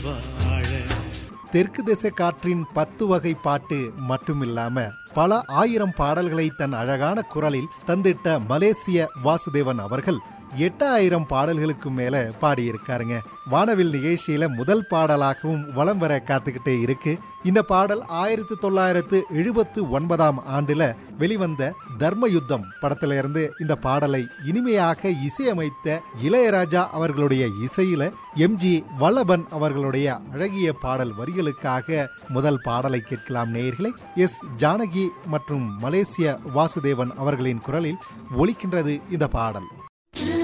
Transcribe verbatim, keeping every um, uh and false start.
வாழ. தெற்கு திசை காற்றின் பத்து வகை பாட்டு மட்டுமில்லாம பல ஆயிரம் பாடல்களை தன் அழகான குரலில் தந்திட்ட மலேசிய வாசுதேவன் அவர்கள் எட்டாயிரம் பாடல்களுக்கு மேல பாடியிருக்காருங்க. வானவில் நிகழ்ச்சியில முதல் பாடலாகவும் வலம் வர காத்துக்கிட்டே இருக்கு. இந்த பாடல் ஆயிரத்தி தொள்ளாயிரத்து எழுபத்து ஒன்பதாம் ஆண்டுல வெளிவந்த தர்ம யுத்தம் படத்துல இருந்து இந்த பாடலை இனிமையாக இசையமைத்த இளையராஜா அவர்களுடைய இசையில எம் ஜி வல்லபன் அவர்களுடைய அழகிய பாடல் வரிகளுக்காக முதல் பாடலை கேட்கலாம் நேயர்களே. எஸ் ஜானகி மற்றும் மலேசிய வாசுதேவன் அவர்களின் குரலில் ஒலிக்கின்றது இந்த பாடல்.